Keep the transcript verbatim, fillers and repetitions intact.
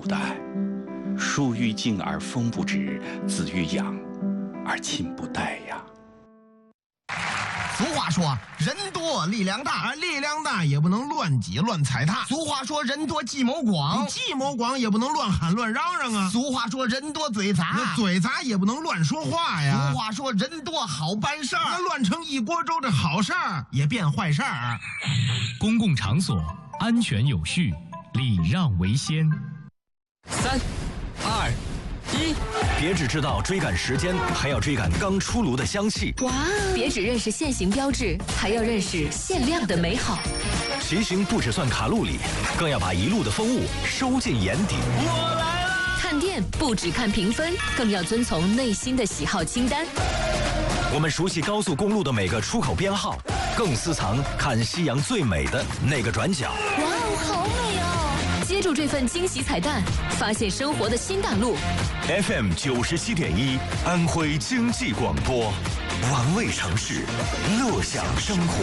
的爱。树欲静而风不止，子欲养而亲不待呀。 俗话说，人多力量大， 而力量大也不能乱挤乱踩踏。 俗话说，人多计谋广， 计谋广也不能乱喊乱嚷嚷啊。 俗话说，人多嘴杂， 那嘴杂也不能乱说话呀。 俗话说，人多好办事儿， 那乱成一锅粥，这好事儿也变坏事儿。 公共场所安全有序，礼让为先。 三、二、一， 别只知道追赶时间，还要追赶刚出炉的香气。 哇！别只认识限行标志，还要认识限量的美好。 骑行不只算卡路里，更要把一路的风物收进眼底。 我来啦！ 看店不只看评分，更要遵从内心的喜好清单。 我们熟悉高速公路的每个出口编号，更私藏看夕阳最美的那个转角。 哇哦，好美哦！接住这份惊喜彩蛋，发现生活的新大陆。 F M 九十七点一，安徽经济广播，玩味城市，乐享生活。